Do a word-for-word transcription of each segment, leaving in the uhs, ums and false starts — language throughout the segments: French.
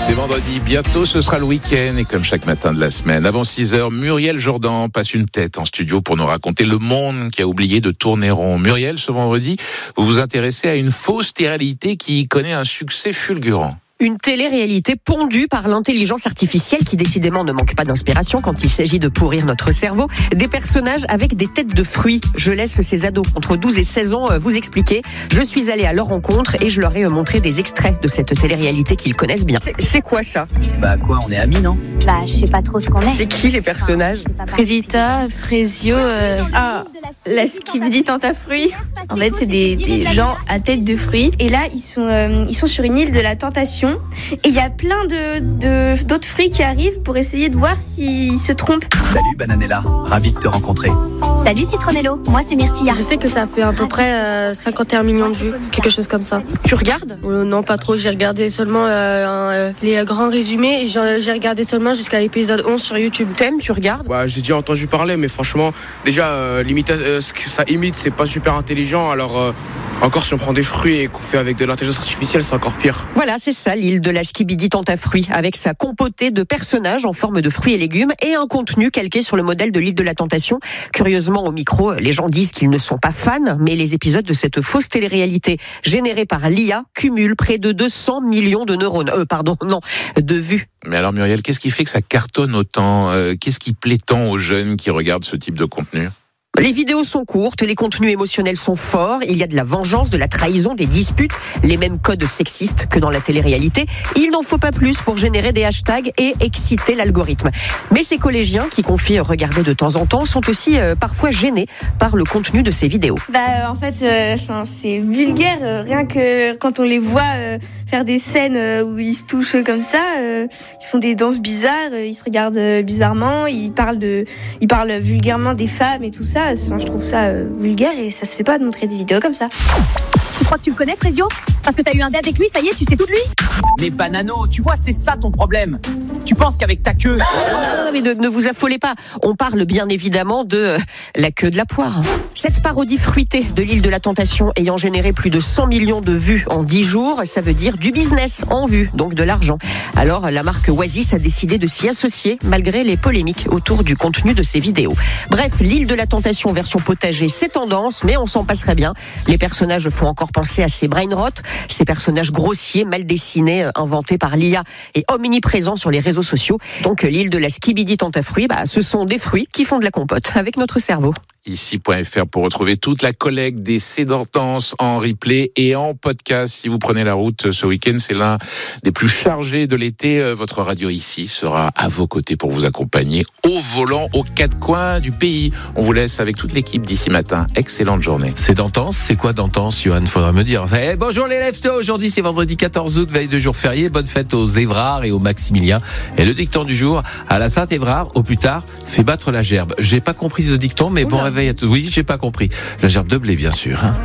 C'est vendredi, bientôt ce sera le week-end et comme chaque matin de la semaine, avant six heures, Muriel Jourdan passe une tête en studio pour nous raconter le monde qui a oublié de tourner rond. Muriel, ce vendredi, vous vous intéressez à une fausse réalité qui connaît un succès fulgurant. Une télé-réalité pondue par l'intelligence artificielle qui décidément ne manque pas d'inspiration quand il s'agit de pourrir notre cerveau. Des personnages avec des têtes de fruits. Je laisse ces ados entre douze et seize ans vous expliquer. Je suis allée à leur rencontre et je leur ai montré des extraits de cette télé-réalité qu'ils connaissent bien. C'est, c'est quoi ça ? Bah quoi, on est amis, non ? Bah je sais pas trop ce qu'on est. C'est qui les personnages ? Frésita, Frésio, euh... ah, la skibidi tente à fruits. En fait, c'est des, des gens à tête de fruits. Et là, ils sont, euh, ils sont sur une île de la tentation. Et il y a plein de, de, d'autres fruits qui arrivent pour essayer de voir s'ils se trompent. Salut Bananella, ravi de te rencontrer. Salut Citronello, moi c'est Myrtilla. Je sais que ça fait à peu près euh, cinquante et un millions de vues, quelque chose comme ça. Tu regardes ? euh, Non, pas trop. J'ai regardé seulement euh, euh, les grands résumés et j'ai, j'ai regardé seulement jusqu'à l'épisode onze sur YouTube. T'aimes, tu regardes ? Bah, j'ai déjà entendu parler, mais franchement, déjà, euh, l'imita- euh, ce que ça imite, c'est pas super intelligent. Alors, euh, encore si on prend des fruits et qu'on fait avec de l'intelligence artificielle, c'est encore pire. Voilà, c'est ça, l'île de la skibidi tente à fruits, avec sa compotée de personnages en forme de fruits et légumes et un contenu calqué sur le modèle de l'île de la Tentation. Curieusement, au micro, les gens disent qu'ils ne sont pas fans, mais les épisodes de cette fausse télé-réalité générée par l'I A cumulent près de deux cents millions de neurones, euh, pardon, non, de vues. Mais alors Muriel, qu'est-ce qui fait que ça cartonne autant ? euh, Qu'est-ce qui plaît tant aux jeunes qui regardent ce type de contenu ? Les vidéos sont courtes, les contenus émotionnels sont forts, il y a de la vengeance, de la trahison, des disputes, les mêmes codes sexistes que dans la télé-réalité. Il n'en faut pas plus pour générer des hashtags et exciter l'algorithme. Mais ces collégiens qui confient regarder de temps en temps sont aussi euh, parfois gênés par le contenu de ces vidéos. Bah en fait, euh, c'est vulgaire, euh, rien que quand on les voit euh, faire des scènes euh, où ils se touchent comme ça, euh, ils font des danses bizarres, euh, ils se regardent euh, bizarrement, ils parlent de, ils parlent vulgairement des femmes et tout ça. Enfin, je trouve ça euh, vulgaire et ça se fait pas de montrer des vidéos comme ça. Tu crois que tu le connais Frésio ? Parce que t'as eu un date avec lui, ça y est, tu sais tout de lui ? Mais Banano, tu vois, c'est ça ton problème. Tu penses qu'avec ta queue... Non, non, mais ne, ne vous affolez pas. On parle bien évidemment de euh, la queue de la poire. Cette parodie fruitée de l'île de la Tentation ayant généré plus de cent millions de vues en dix jours, ça veut dire du business en vue, donc de l'argent. Alors la marque Oasis a décidé de s'y associer malgré les polémiques autour du contenu de ces vidéos. Bref, l'île de la Tentation version potager, c'est tendance, mais on s'en passerait bien. Les personnages font encore penser à ces brain rot, ces personnages grossiers, mal dessinés, inventés par l'I A et omniprésents sur les réseaux sociaux. Donc l'île de la skibidi tente à fruits, bah, ce sont des fruits qui font de la compote avec notre cerveau. Ici point F R pour retrouver toute la collecte des C'est dans Danse en replay et en podcast. Si vous prenez la route ce week-end, c'est l'un des plus chargés de l'été. Votre radio ici sera à vos côtés pour vous accompagner au volant aux quatre coins du pays. On vous laisse avec toute l'équipe d'ici matin. Excellente journée. C'est d'Entance, c'est quoi d'Entance, Johan ? Faudra me dire. Eh, bonjour les leftos, aujourd'hui c'est vendredi quatorze août, veille de jour férié. Bonne fête aux Évrards et aux Maximiliens. Et le dicton du jour, à la Saint-Évrard, au plus tard, fait battre la gerbe. J'ai pas compris ce dicton, mais bon réveil à tous. Oui, j'ai pas compris. La gerbe de blé, bien sûr. Hein.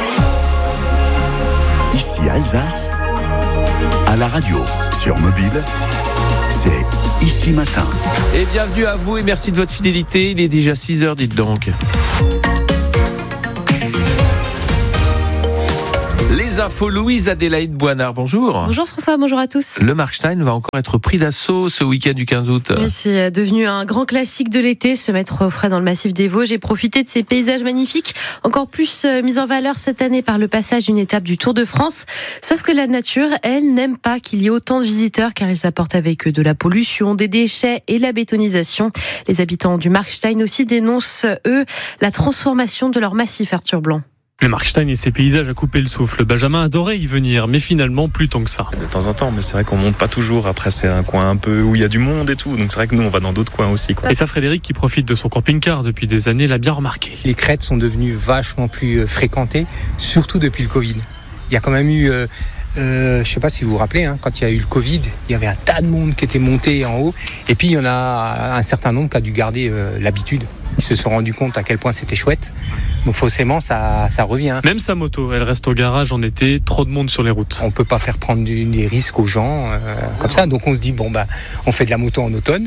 Ici Alsace, à la radio, sur mobile, c'est Ici Matin. Et bienvenue à vous et merci de votre fidélité. Il est déjà six heures, dites donc. Les infos, Louise Adélaïde Boinard, bonjour. Bonjour François, bonjour à tous. Le Markstein va encore être pris d'assaut ce week-end du quinze août. Oui, c'est devenu un grand classique de l'été, se mettre au frais dans le massif des Vosges et profiter de ces paysages magnifiques, encore plus mis en valeur cette année par le passage d'une étape du Tour de France. Sauf que la nature, elle, n'aime pas qu'il y ait autant de visiteurs car ils apportent avec eux de la pollution, des déchets et la bétonisation. Les habitants du Markstein aussi dénoncent, eux, la transformation de leur massif, Arthur Blanc. Le Markstein et ses paysages à couper le souffle. Benjamin adorait y venir, mais finalement plus tant que ça. De temps en temps, mais c'est vrai qu'on monte pas toujours. Après, c'est un coin un peu où il y a du monde et tout. Donc c'est vrai que nous, on va dans d'autres coins aussi, quoi. Et ça, Frédéric, qui profite de son camping-car depuis des années, l'a bien remarqué. Les crêtes sont devenues vachement plus fréquentées, surtout depuis le Covid. Il y a quand même eu... Euh, Euh, je ne sais pas si vous vous rappelez, hein, quand il y a eu le Covid, il y avait un tas de monde qui était monté en haut. Et puis il y en a un certain nombre qui a dû garder euh, l'habitude. Ils se sont rendus compte à quel point c'était chouette. Donc forcément, ça, ça revient. Même sa moto, elle reste au garage en été, trop de monde sur les routes. On ne peut pas faire prendre du, des risques aux gens euh, comme ça. Donc on se dit, bon, bah, on fait de la moto en automne.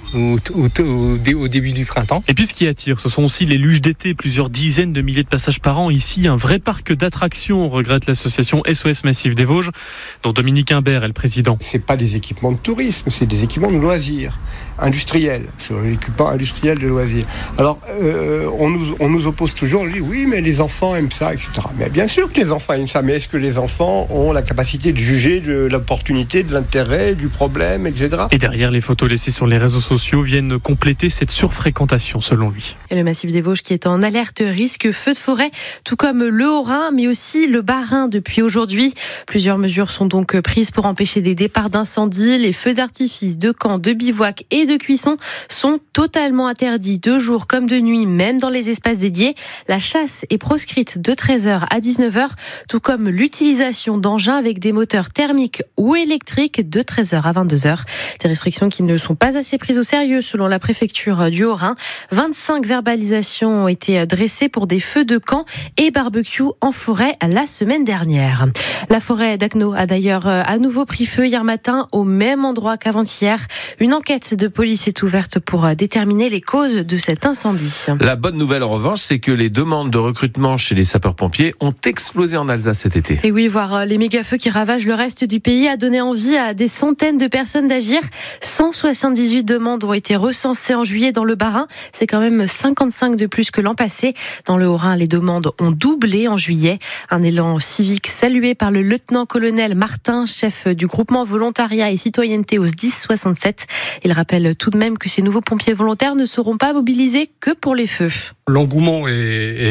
au, au, au, au début du printemps. Et puis ce qui attire, ce sont aussi les luges d'été, plusieurs dizaines de milliers de passages par an. Ici, un vrai parc d'attractions, regrette l'association S O S Massif des Vosges, dont Dominique Imbert est le président. C'est pas des équipements de tourisme, c'est des équipements de loisirs industriels, c'est un équipement industriel de loisirs. Alors, euh, on, nous, on nous oppose toujours, on dit oui, mais les enfants aiment ça, et cetera. Mais bien sûr que les enfants aiment ça, mais est-ce que les enfants ont la capacité de juger de l'opportunité, de l'intérêt, du problème, et cetera. Et derrière, les photos laissées sur les réseaux sociaux viennent compléter cette surfréquentation, selon lui. Et le massif des Vosges qui est en alerte risque feu de forêt, tout comme le Haut-Rhin, mais aussi le Bas-Rhin depuis aujourd'hui. Plusieurs mesures sont donc prises pour empêcher des départs d'incendie. Les feux d'artifice, de camps, de bivouac et de cuisson sont totalement interdits de jour comme de nuit, même dans les espaces dédiés. La chasse est proscrite de treize heures à dix-neuf heures, tout comme l'utilisation d'engins avec des moteurs thermiques ou électriques de treize heures à vingt-deux heures. Des restrictions qui ne sont pas assez prises au sérieux selon la préfecture du Haut-Rhin. vingt-cinq verbalisations ont été dressées pour des feux de camp et barbecue en forêt la semaine dernière. La forêt d'Agneau a d'ailleurs à nouveau pris feu hier matin au même endroit qu'avant-hier. Une enquête de police est ouverte pour déterminer les causes de cet incendie. La bonne nouvelle en revanche, c'est que les demandes de recrutement chez les sapeurs-pompiers ont explosé en Alsace cet été. Et oui, voir les méga-feux qui ravagent le reste du pays a donné envie à des centaines de personnes d'agir. cent soixante-dix-huit demandes ont été recensées en juillet dans le Bas-Rhin. C'est quand même cinquante-cinq de plus que l'an passé. Dans le Haut-Rhin, les demandes ont doublé en juillet. Un élan civique salué par le lieutenant-colonel Martin, chef du groupement volontariat et citoyenneté au S D I S soixante-sept. Il rappelle tout de même que ces nouveaux pompiers volontaires ne seront pas mobilisés que pour les feux. L'engouement est,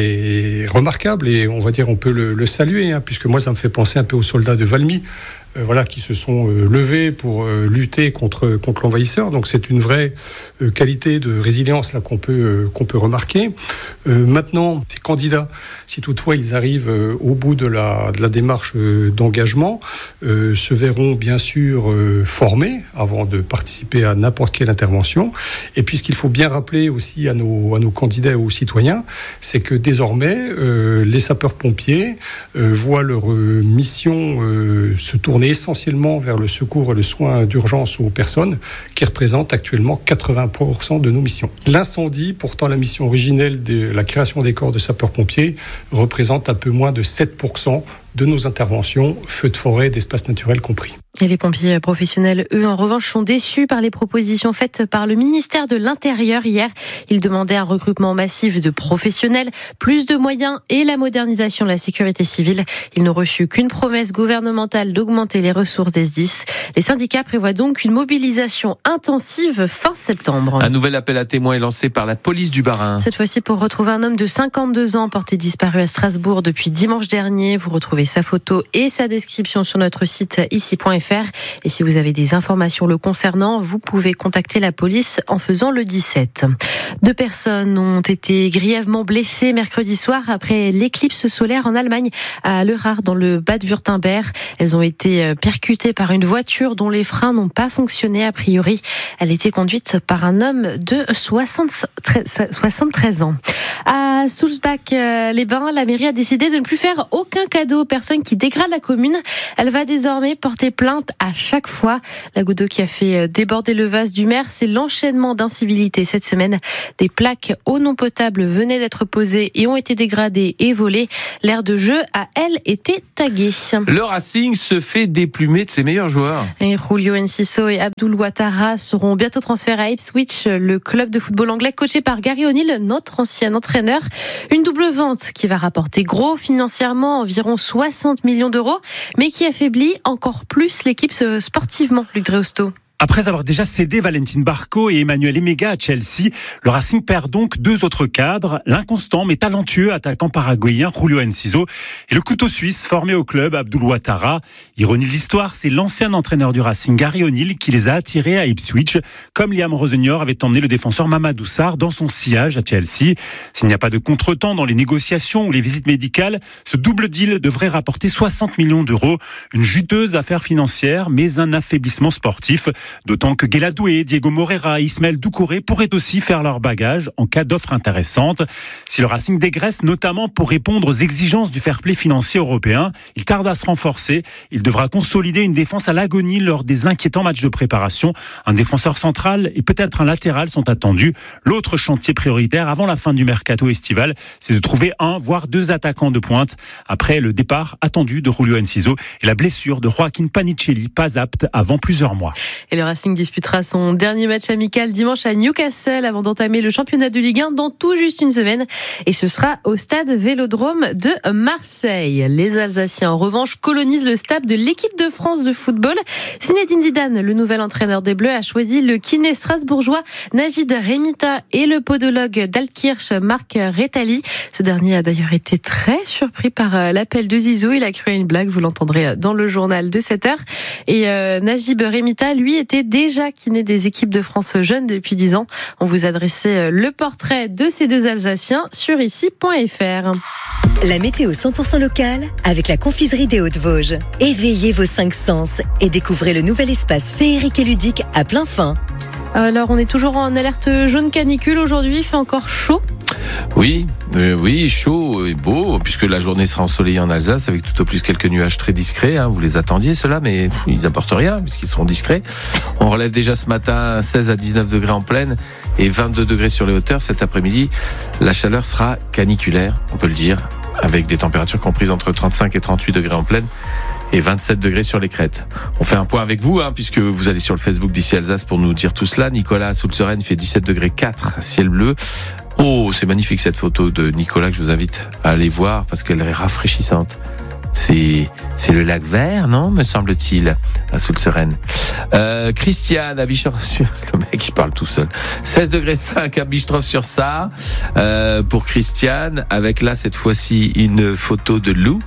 est remarquable et on va dire on peut le, le saluer, hein, puisque moi ça me fait penser un peu aux soldats de Valmy. Euh, voilà, qui se sont euh, levés pour euh, lutter contre contre l'envahisseur. Donc c'est une vraie euh, qualité de résilience là qu'on peut euh, qu'on peut remarquer. Euh, maintenant, ces candidats, si toutefois ils arrivent euh, au bout de la de la démarche euh, d'engagement, euh, se verront bien sûr euh, formés avant de participer à n'importe quelle intervention. Et puis ce qu'il faut bien rappeler aussi à nos à nos candidats et aux citoyens, c'est que désormais euh, les sapeurs-pompiers euh, voient leur euh, mission euh, se tourner essentiellement vers le secours et le soin d'urgence aux personnes, qui représentent actuellement quatre-vingts pour cent de nos missions. L'incendie, pourtant la mission originelle de la création des corps de sapeurs-pompiers, représente un peu moins de sept pour cent de nos interventions, feux de forêt, d'espaces naturels compris. Et les pompiers professionnels, eux, en revanche, sont déçus par les propositions faites par le ministère de l'Intérieur hier. Ils demandaient un recrutement massif de professionnels, plus de moyens et la modernisation de la sécurité civile. Ils n'ont reçu qu'une promesse gouvernementale d'augmenter les ressources des S D I S. Les syndicats prévoient donc une mobilisation intensive fin septembre. Un nouvel appel à témoins est lancé par la police du Bas-Rhin. Cette fois-ci pour retrouver un homme de cinquante-deux ans porté disparu à Strasbourg depuis dimanche dernier. Vous retrouvez sa photo et sa description sur notre site ici point f r. Et si vous avez des informations le concernant, vous pouvez contacter la police en faisant le dix-sept. Deux personnes ont été grièvement blessées mercredi soir après l'éclipse solaire en Allemagne, à Lörrach, dans le Bade-Württemberg. Elles ont été percutées par une voiture dont les freins n'ont pas fonctionné a priori. Elle était conduite par un homme de soixante-treize ans. À Soulsbach-les-Bains, la mairie a décidé de ne plus faire aucun cadeau aux personnes qui dégradent la commune. Elle va désormais porter plainte à chaque fois. La goutte d'eau qui a fait déborder le vase du maire, c'est l'enchaînement d'incivilités cette semaine. Des plaques eau non potable venaient d'être posées et ont été dégradées et volées. L'aire de jeu a, elle, été taguée. Le Racing se fait déplumer de ses meilleurs joueurs. Et Julio Enciso et Abdul Ouattara seront bientôt transférés à Ipswich, le club de football anglais coaché par Gary O'Neill, notre ancien entraîneur. Une double vente qui va rapporter gros financièrement, environ soixante millions d'euros, mais qui affaiblit encore plus l'équipe sportivement, Luc Dreosto. Après avoir déjà cédé Valentin Barco et Emmanuel Emega à Chelsea, le Racing perd donc deux autres cadres, l'inconstant mais talentueux attaquant paraguayen Julio Enciso et le couteau suisse formé au club Abdul Ouattara. Ironie de l'histoire, c'est l'ancien entraîneur du Racing Gary O'Neill qui les a attirés à Ipswich, comme Liam Rosenior avait emmené le défenseur Mamadou Sarr dans son sillage à Chelsea. S'il n'y a pas de contretemps dans les négociations ou les visites médicales, ce double deal devrait rapporter soixante millions d'euros. Une juteuse affaire financière, mais un affaiblissement sportif. D'autant que Guéladoué, Diego Moreira et Ismaël Doucouré pourraient aussi faire leur bagage en cas d'offre intéressante. Si le Racing dégraisse notamment pour répondre aux exigences du fair play financier européen, il tarde à se renforcer. Il devra consolider une défense à l'agonie lors des inquiétants matchs de préparation. Un défenseur central et peut-être un latéral sont attendus. L'autre chantier prioritaire avant la fin du mercato estival, c'est de trouver un, voire deux attaquants de pointe. Après le départ attendu de Julio Enciso et la blessure de Joaquin Panicelli, pas apte avant plusieurs mois. Et le Racing disputera son dernier match amical dimanche à Newcastle avant d'entamer le championnat de Ligue un dans tout juste une semaine. Et ce sera au stade Vélodrome de Marseille. Les Alsaciens, en revanche, colonisent le stade de l'équipe de France de football. Zinedine Zidane, le nouvel entraîneur des Bleus, a choisi le kiné strasbourgeois Najid Remita et le podologue d'Altkirch, Marc Rétali. Ce dernier a d'ailleurs été très surpris par l'appel de Zizou. Il a cru à une blague, vous l'entendrez dans le journal de sept heures. Et euh, Najib Remita, lui, était déjà kiné des équipes de France jeunes depuis dix ans. On vous adressait le portrait de ces deux Alsaciens sur ici point f r. La météo cent pour cent locale avec la confiserie des Hauts-de-Vosges. Éveillez vos cinq sens et découvrez le nouvel espace féerique et ludique à plein fin. Alors, on est toujours en alerte jaune canicule aujourd'hui, il fait encore chaud. Oui, euh, oui, chaud et beau, puisque la journée sera ensoleillée en Alsace, avec tout au plus quelques nuages très discrets. Hein, vous les attendiez, ceux-là, mais pff, ils n'apportent rien, puisqu'ils seront discrets. On relève déjà ce matin seize à dix-neuf degrés en plaine et vingt-deux degrés sur les hauteurs. Cet après-midi, la chaleur sera caniculaire, on peut le dire, avec des températures comprises entre trente-cinq et trente-huit degrés en plaine et vingt-sept degrés sur les crêtes. On fait un point avec vous, hein, puisque vous allez sur le Facebook d'ici Alsace pour nous dire tout cela. Nicolas Soultzeren fait dix-sept degrés quatre, ciel bleu. Oh, c'est magnifique cette photo de Nicolas que je vous invite à aller voir parce qu'elle est rafraîchissante. C'est, c'est le lac vert, non, me semble-t-il, à Soultzeren. Euh, Christiane à Bistroff, le mec il parle tout seul. seize degrés cinq à Bistroff-sur-Sarre, euh, pour Christiane, avec là cette fois-ci une photo de loup.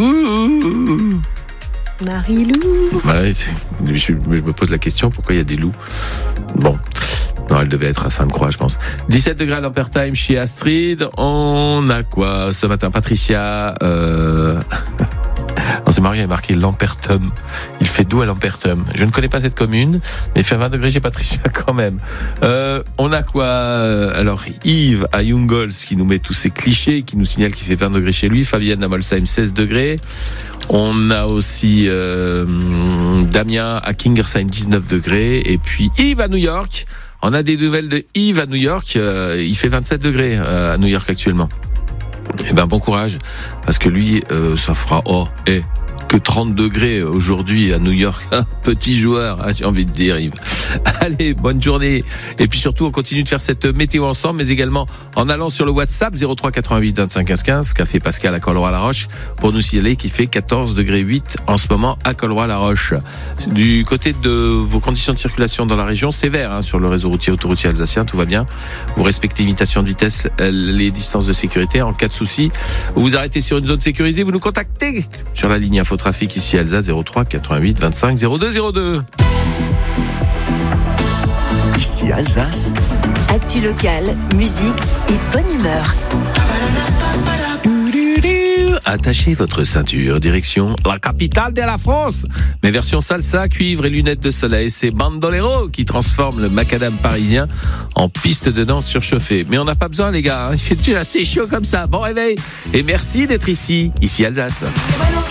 Ouh. Marie-Lou. Ouais, je, je me pose la question, pourquoi il y a des loups? Bon. Non, elle devait être à Sainte-Croix, je pense. dix-sept degrés à Lampertheim chez Astrid. On a quoi ce matin? Patricia. Euh... Non, c'est marrant, il y a marqué Lampertum. Il fait doux à Lampertum. Je ne connais pas cette commune, mais il fait vingt degrés chez Patricia quand même. Euh, on a quoi? Alors, Yves à Jungholz qui nous met tous ces clichés, qui nous signale qu'il fait vingt degrés chez lui. Fabienne à Molsheim, seize degrés. On a aussi euh, Damien à Kingersheim, dix-neuf degrés. Et puis Yves à New York. On a des nouvelles de Yves à New York. Euh, il fait vingt-sept degrés euh, à New York actuellement. Eh ben bon courage, parce que lui, euh, ça fera oh et que trente degrés aujourd'hui à New York. Petit joueur, hein, j'ai envie de dire, Yves. Allez, bonne journée. Et puis surtout, on continue de faire cette météo ensemble, mais également en allant sur le WhatsApp zéro trois quatre-vingt-huit vingt-cinq quinze quinze, café Pascal à Colroy-la-Roche, pour nous signaler qu'il fait quatorze degrés huit en ce moment à Colroy-la-Roche. Du côté de vos conditions de circulation dans la région, sévère hein, sur le réseau routier autoroutier alsacien, tout va bien. Vous respectez l'imitation de vitesse, les distances de sécurité. En cas de souci, vous vous arrêtez sur une zone sécurisée, vous nous contactez sur la ligne infotrafic ici à Alsace zéro trois quatre-vingt-huit vingt-cinq zéro deux zéro deux. Ici Alsace. Actu locale, musique et bonne humeur. Attachez votre ceinture, direction la capitale de la France. Mais version salsa, cuivre et lunettes de soleil, c'est Bandolero qui transforme le macadam parisien en piste de danse surchauffée. Mais on n'a pas besoin les gars, hein. Il fait déjà assez chaud comme ça. Bon réveil et merci d'être ici, ici Alsace.